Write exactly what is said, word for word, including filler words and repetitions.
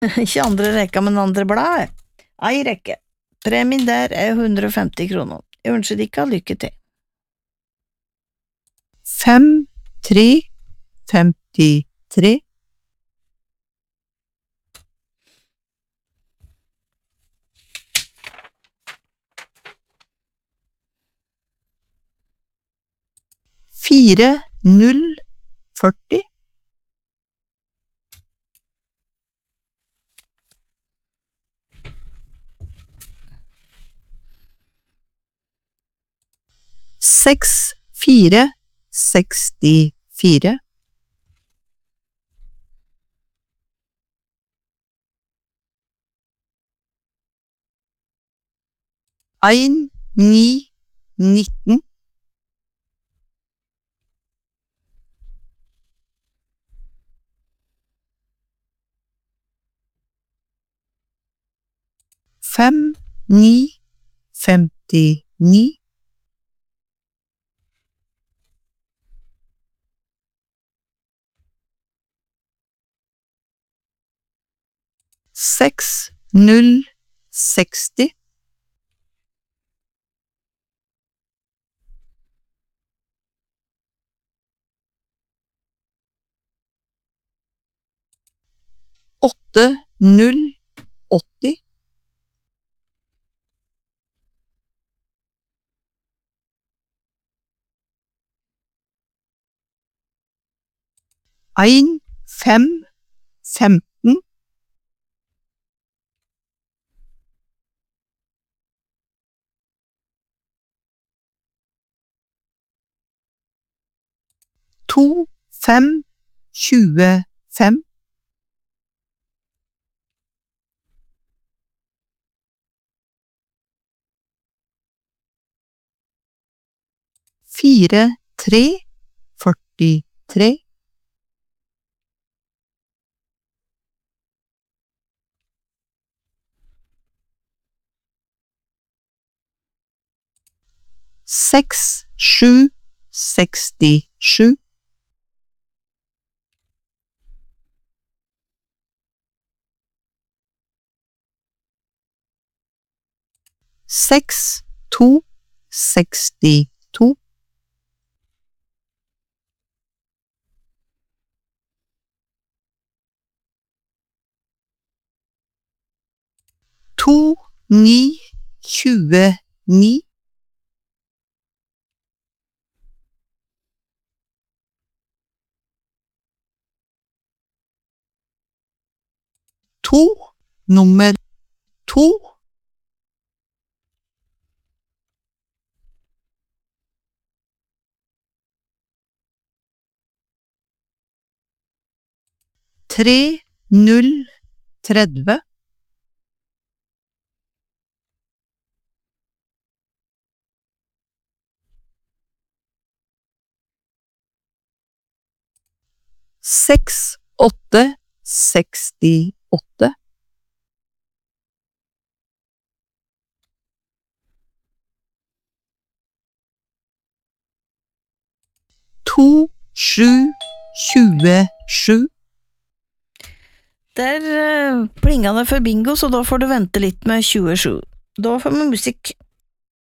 Ikke andre rekka, men andre blad. Ei rekke. Premien der er hundre og femti kroner. Jeg ønsker dere lykke til. Fem, tre, femtitre. Fire, null, førti. Seks, fire, sekstifire. En, ni, nitten. Fem, ni, femtini. Seks, null, seksti. Åtte, null, åtti. En, fem, femten. To, fem, tjuefem. Fire, tre, førtitre. Seks, sju, sekstisju. Seks, to, sekstito. To, ni, tjueni. To, nummer to. Tre, null, tredve. Seks, åtte, sekstiåtte. To, sju, tjuesju. Der uh, plinga det for bingo, så da får du vente litt med tjuesju. Da får vi musikk.